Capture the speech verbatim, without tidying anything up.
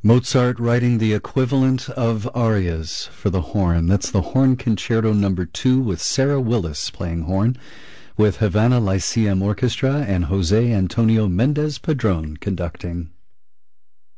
Mozart writing the equivalent of arias for the horn. That's the Horn Concerto Number Two with Sarah Willis playing horn, with Havana Lyceum Orchestra and Jose Antonio Mendez Padron conducting.